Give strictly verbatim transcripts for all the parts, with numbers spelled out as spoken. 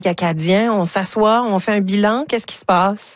Acadien, on s'assoit, on fait un bilan, qu'est-ce qui se passe?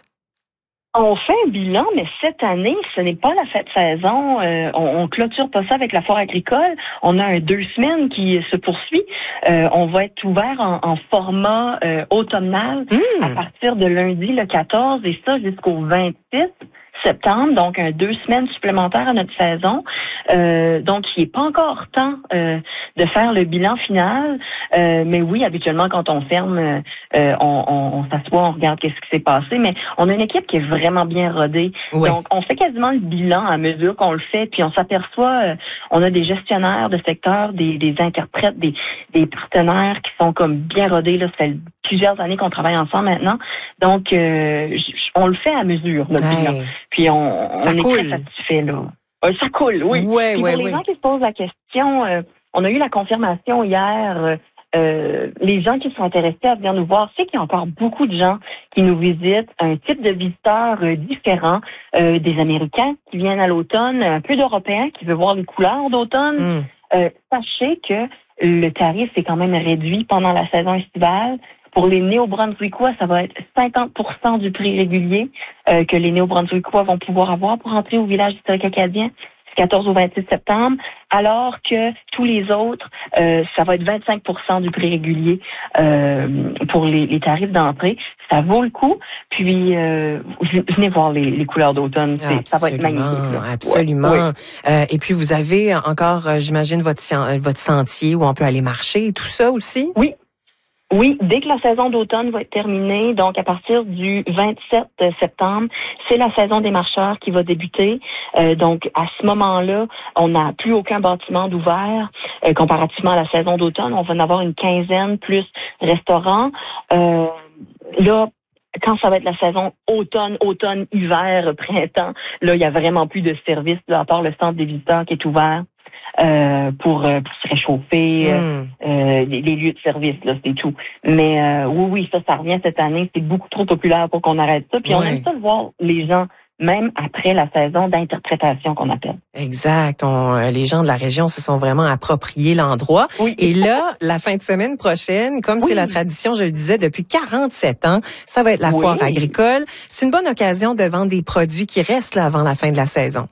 On fait un bilan, mais cette année, ce n'est pas la fête saison. Euh, on, on clôture pas ça avec la foire agricole. On a un deux semaines qui se poursuit. Euh, on va être ouvert en, en format euh, automnal mmh. à partir de lundi le quatorze et ça jusqu'au vingt-six septembre, donc un deux semaines supplémentaires à notre saison. Euh, donc, il n'est pas encore temps euh, de faire le bilan final. Euh, mais oui, habituellement, quand on ferme, euh, on, on, on s'assoit, on regarde qu'est-ce qui s'est passé. Mais on a une équipe qui est vraiment bien rodée. Oui. Donc, on fait quasiment le bilan à mesure qu'on le fait. Puis, on s'aperçoit, euh, on a des gestionnaires de secteur, des, des interprètes, des, des partenaires qui sont comme bien rodés. Là, ça fait plusieurs années qu'on travaille ensemble maintenant. Donc, euh, on le fait à mesure, notre hey. bilan. Puis, on, on est très satisfait, là. Euh, ça coule, oui. Ouais, Puis ouais, pour les ouais. gens qui se posent la question, euh, on a eu la confirmation hier. Euh, euh, les gens qui sont intéressés à venir nous voir, c'est qu'il y a encore beaucoup de gens qui nous visitent, un type de visiteurs euh, différent, euh, des Américains qui viennent à l'automne, un peu d'Européens qui veulent voir les couleurs d'automne. Mm. Euh, sachez que le tarif est quand même réduit pendant la saison estivale. Pour les Néo-Brunswickois, ça va être cinquante pour cent du prix régulier euh, que les Néo-Brunswickois vont pouvoir avoir pour entrer au village historique acadien du quatorze au vingt-six septembre, alors que tous les autres, euh, ça va être vingt-cinq pour cent du prix régulier euh, pour les, les tarifs d'entrée. Ça vaut le coup. Puis, euh, venez voir les, les couleurs d'automne. Ça va être magnifique. Là. Absolument. Ouais, ouais. Euh, et puis, vous avez encore, euh, j'imagine, votre, votre sentier où on peut aller marcher et tout ça aussi? Oui. Oui, dès que la saison d'automne va être terminée, donc à partir du vingt-sept septembre, c'est la saison des marcheurs qui va débuter. Euh, donc à ce moment-là, on n'a plus aucun bâtiment d'ouvert euh, comparativement à la saison d'automne. On va en avoir une quinzaine plus restaurants. Euh, là, quand ça va être la saison automne, automne, hiver, printemps, là, il y a vraiment plus de services, là, à part le centre des visiteurs qui est ouvert. Euh, pour, euh, pour se réchauffer, mm. euh, les, les lieux de service, là, c'est tout. Mais euh, oui, oui, ça, ça revient cette année. C'est beaucoup trop populaire pour qu'on arrête ça. Puis ouais. on aime ça de voir les gens, même après la saison d'interprétation qu'on appelle. Exact. On, euh, les gens de la région se sont vraiment appropriés l'endroit. Oui. Et là, la fin de semaine prochaine, comme oui. c'est la tradition, je le disais, depuis quarante-sept ans, ça va être la oui. foire agricole. C'est une bonne occasion de vendre des produits qui restent là avant la fin de la saison.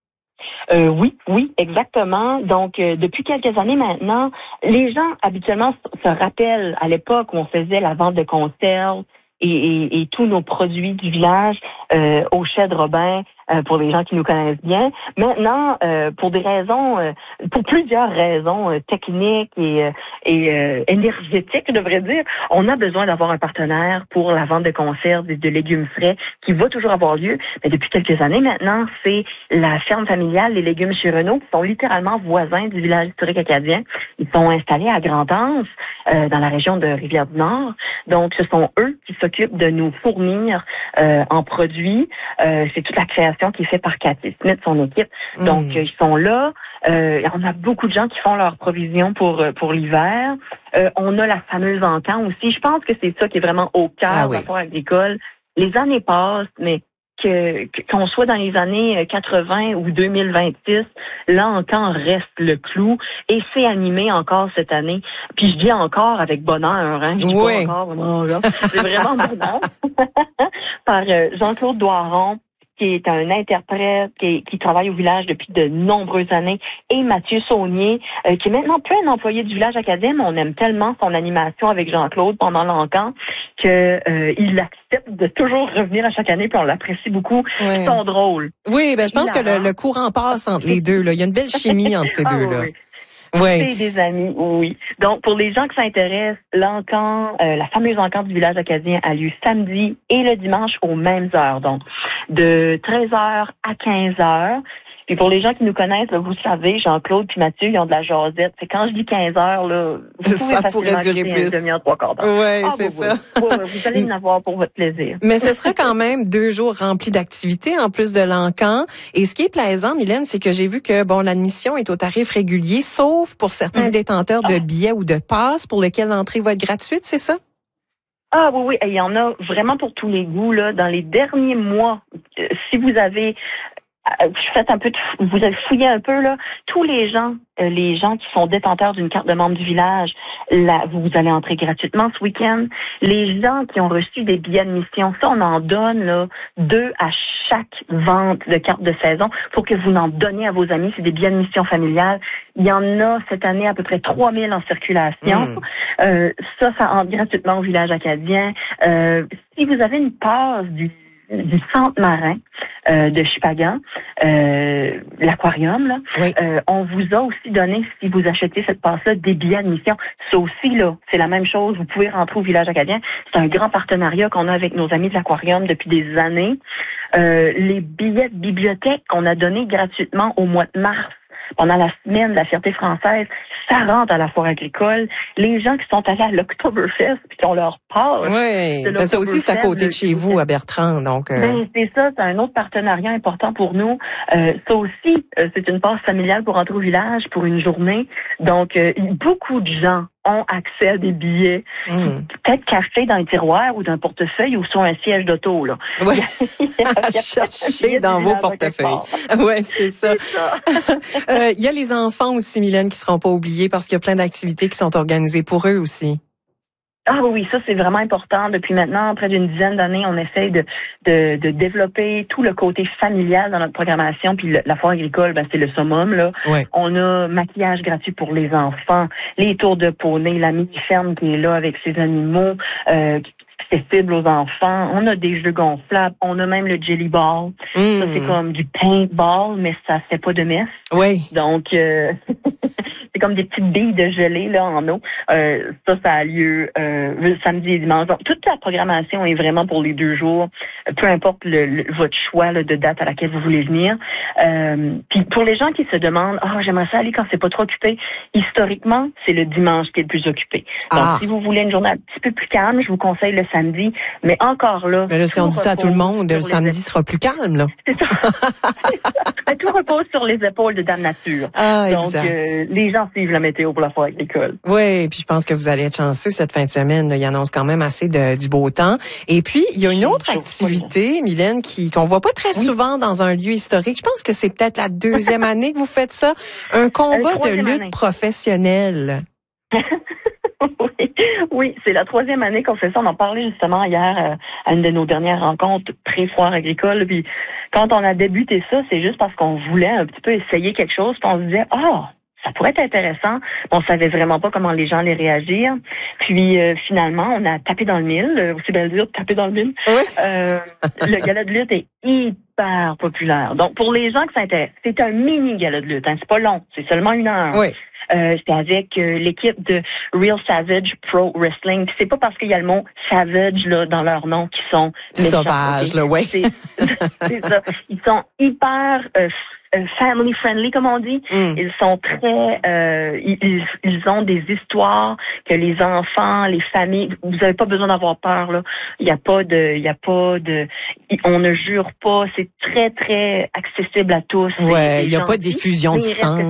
Euh, oui, oui, exactement. Donc, euh, depuis quelques années maintenant, les gens habituellement se rappellent à l'époque où on faisait la vente de conserves et, et, et tous nos produits du village euh, au Chais de Robin, euh, pour les gens qui nous connaissent bien. Maintenant, euh, pour des raisons, euh, pour plusieurs raisons euh, techniques et, euh, et euh, énergétiques, je devrais dire, on a besoin d'avoir un partenaire pour la vente de conserves et de légumes frais qui va toujours avoir lieu. Mais depuis quelques années maintenant, c'est la ferme familiale Les Légumes chez Renaud, qui sont littéralement voisins du village historique acadien. Ils sont installés à Grande-Anse, euh, dans la région de Rivière-du-Nord. Donc, ce sont eux qui s'occupent de nous fournir euh, en produits. Euh, c'est toute la création qui est faite par Cathy Smith, son équipe. Mmh. Donc, euh, ils sont là. Euh, on a beaucoup de gens qui font leurs provisions pour pour l'hiver. Euh, on a la fameuse encan aussi. Je pense que c'est ça qui est vraiment au cœur ah, oui. de la foire agricole. Les années passent, mais que qu'on soit dans les années quatre-vingts ou deux mille vingt-six, l'encan reste le clou et c'est animé encore cette année. Puis je dis encore avec bonheur, hein. Je dis oui. pas encore, non, là. C'est vraiment bonheur. Par euh, Jean-Claude Doiron, qui est un interprète, qui, qui travaille au village depuis de nombreuses années, et Mathieu Saunier, euh, qui est maintenant plus un employé du village acadien, mais on aime tellement son animation avec Jean-Claude pendant l'encan qu'il euh, accepte de toujours revenir à chaque année, puis on l'apprécie beaucoup. Oui. Ils sont drôles. Oui, ben je pense que le, le courant passe entre les deux. Là. Il y a une belle chimie entre ces ah, deux-là. Oui. Oui. C'est des amis, oui. Donc, pour les gens qui s'intéressent, l'encan, euh, la fameuse encan du village acadien a lieu samedi et le dimanche aux mêmes heures. Donc, de treize heures à quinze heures. Puis pour les gens qui nous connaissent, là, vous savez, Jean-Claude puis Mathieu, ils ont de la jasette. C'est quand je dis quinze heures, là, vous pouvez ça pourrait durer plus. Une demi-heure, trois quarts d'heure. Oui, ah, c'est vous, ça. Oui. Oui, oui, vous allez en avoir pour votre plaisir. Mais ce sera quand même deux jours remplis d'activités en plus de l'encan. Et ce qui est plaisant, Mylène, c'est que j'ai vu que bon, l'admission est au tarif régulier, sauf pour certains mmh. détenteurs de billets ou de passes pour lesquels l'entrée va être gratuite, c'est ça? Ah oui, oui, il y en a vraiment pour tous les goûts, là. Dans les derniers mois, si vous avez faites un peu de, vous avez fouillé un peu là, tous les gens, euh, les gens qui sont détenteurs d'une carte de membre du village, là, vous allez entrer gratuitement ce week-end. Les gens qui ont reçu des billets de mission, ça on en donne là deux à chaque vente de carte de saison pour que vous en donniez à vos amis. C'est des billets de mission familiale. Il y en a cette année à peu près trois mille en circulation. Mmh. Euh, ça, ça entre gratuitement au village acadien. Euh, si vous avez une passe du du centre marin euh, de Shippagan, euh, l'aquarium, là, oui. euh, on vous a aussi donné, si vous achetez cette passe-là, des billets d'admission. Ça aussi, là, c'est la même chose. Vous pouvez rentrer au village acadien. C'est un grand partenariat qu'on a avec nos amis de l'aquarium depuis des années. Euh, les billets de bibliothèque qu'on a donnés gratuitement au mois de mars, pendant la semaine de la fierté française, ça rentre à la foire agricole. Les gens qui sont allés à l'Oktoberfest puis qui ont leur passe. Oui, ben ça aussi, c'est à côté de chez vous, à Bertrand. Donc, euh... ben, c'est ça, c'est un autre partenariat important pour nous. Euh, ça aussi, euh, c'est une passe familiale pour entrer au village pour une journée. Donc, euh, beaucoup de gens ont accès à des billets, mm. peut-être cachés dans un tiroir ou dans un portefeuille ou sur un siège d'auto. Là. Oui, à chercher dans vos portefeuilles. Oui, c'est ça. Il euh, y a les enfants aussi, Mylène, qui seront pas oubliés parce qu'il y a plein d'activités qui sont organisées pour eux aussi. Ah oui, ça c'est vraiment important. Depuis maintenant près d'une dizaine d'années, on essaye de, de de développer tout le côté familial dans notre programmation. Puis le, la foire agricole, ben c'est le summum là. Ouais. On a maquillage gratuit pour les enfants, les tours de poney, la mini-ferme qui est là avec ses animaux, euh, accessible aux enfants. On a des jeux gonflables. On a même le jelly ball. Mmh. Ça c'est comme du paintball, mais ça fait pas de messe. Oui. Donc euh, c'est comme des petites billes de gelée là en eau. Euh, ça, ça a lieu euh, samedi et dimanche. Donc, toute la programmation est vraiment pour les deux jours, peu importe le, le, votre choix là, de date à laquelle vous voulez venir. Euh, puis pour les gens qui se demandent, ah, oh, j'aimerais ça aller quand c'est pas trop occupé. Historiquement, c'est le dimanche qui est le plus occupé. Donc, ah. si vous voulez une journée un petit peu plus calme, je vous conseille le samedi. Mais encore là, mais là, si on dit ça à tout le monde, le samedi sera plus calme là. C'est ça. Tout repose sur les épaules de Dame Nature. Ah, donc, exact. euh, les gens suivent la météo pour la foire agricole. Oui, puis je pense que vous allez être chanceux cette fin de semaine. Là. Il annonce quand même assez de, du beau temps. Et puis, il y a une autre activité, Mylène, qui qu'on voit pas très oui. souvent dans un lieu historique. Je pense que c'est peut-être la deuxième année que vous faites ça. Un combat de lutte année. professionnelle. oui, oui, c'est la troisième année qu'on fait ça. On en parlait justement hier euh, à une de nos dernières rencontres pré-foire agricole. Puis quand on a débuté ça, c'est juste parce qu'on voulait un petit peu essayer quelque chose. Puis on se disait, ah, oh, ça pourrait être intéressant. On savait vraiment pas comment les gens allaient réagir. Puis euh, finalement, on a tapé dans le mille. Euh, aussi bien dire, taper dans le mille. Oui. Euh, le gala de lutte est hyper populaire. Donc pour les gens qui s'intéressent, c'est un mini gala de lutte. Hein, c'est pas long, c'est seulement une heure. Oui. Euh, c'était avec euh, l'équipe de Real Savage Pro Wrestling. Puis c'est pas parce qu'il y a le mot savage là dans leur nom qu'ils sont méchants, sauvages, okay? là, ouais. C'est, c'est ça. Ils sont hyper euh, family friendly, comme on dit. Mm. Ils sont très, euh, ils, ils ont des histoires que les enfants, les familles, vous n'avez pas besoin d'avoir peur là. Il n'y a pas de, il y a pas de, on ne jure pas. C'est très très accessible à tous. Ouais, il n'y a pas d'effusion de sang.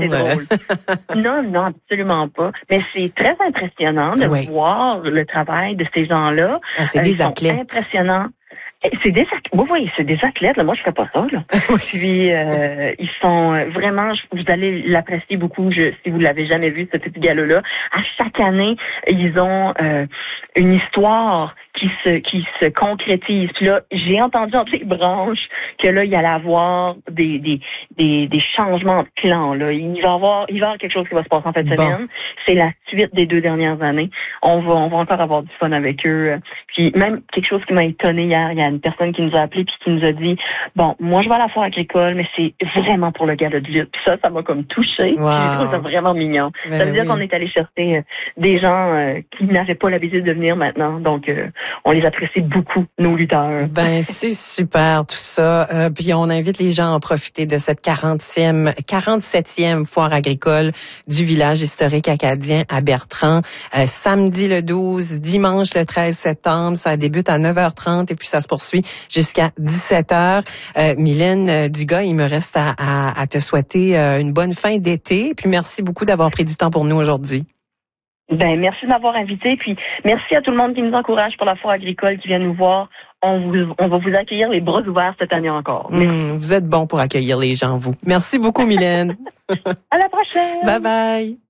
non, non, absolument pas. Mais c'est très impressionnant de ouais. voir le travail de ces gens-là. Ah, c'est euh, des ils sont athlètes. Impressionnants. C'est des athlètes. Oui, oui, c'est des athlètes. Là. Moi, je fais pas ça. Là. Puis, euh, ils sont vraiment. Vous allez l'apprécier beaucoup je, si vous l'avez jamais vu, ce petit gala-là. À chaque année, ils ont euh, une histoire qui se qui se concrétise. Puis là, j'ai entendu entre les branches que là, il y allait avoir des des des, des changements de plan. Là, il va y avoir il va y avoir quelque chose qui va se passer en fin de semaine. Bon. C'est la suite des deux dernières années. On va on va encore avoir du fun avec eux. Puis même quelque chose qui m'a étonné hier. Il y a une personne qui nous a appelé puis qui nous a dit bon, moi je vais à la foire agricole, mais c'est vraiment pour le gala de lutte. Puis ça, ça m'a comme touché. Wow. J'ai trouvé ça vraiment mignon. Ben ça veut dire oui. qu'on est allé chercher des gens euh, qui n'avaient pas l'habitude de venir maintenant. Donc euh, on les apprécie beaucoup, nos lutteurs. Ben, c'est super, tout ça. Euh, puis on invite les gens à en profiter de cette quarantième, quarante-septième foire agricole du village historique acadien à Bertrand. Euh, samedi le douze, dimanche le treize septembre. Ça débute à neuf heures trente et puis ça se poursuit jusqu'à dix-sept heures. Euh, Mylène Dugas, il me reste à, à, à te souhaiter euh, une bonne fin d'été. Puis merci beaucoup d'avoir pris du temps pour nous aujourd'hui. Ben, merci de m'avoir invité, puis merci à tout le monde qui nous encourage pour la foire agricole, qui vient nous voir. on, vous, on va vous accueillir les bras ouverts cette année encore. Mmh, vous êtes bon pour accueillir les gens, vous. Merci beaucoup, Mylène. À la prochaine. Bye bye.